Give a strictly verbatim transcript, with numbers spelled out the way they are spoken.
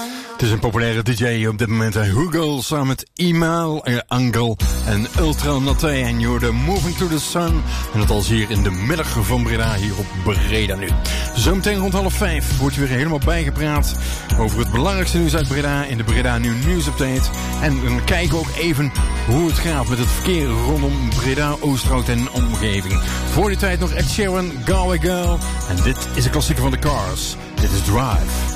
Het is een populaire D J op dit moment. Hugo samen met Imal, uh, Angel en Ultra Naté. En je hoorde Moving to the Sun. En dat als hier in de middag van Breda, hier op Breda Nu. Zometeen rond half vijf wordt je weer helemaal bijgepraat over het belangrijkste nieuws uit Breda in de Breda Nu nieuwsupdate. En we kijken ook even hoe het gaat met het verkeer rondom Breda, Oosterhout en omgeving. Voor die tijd nog Ed Sheeran, Galway Girl. En dit is een klassieker van de Cars. Dit is Drive.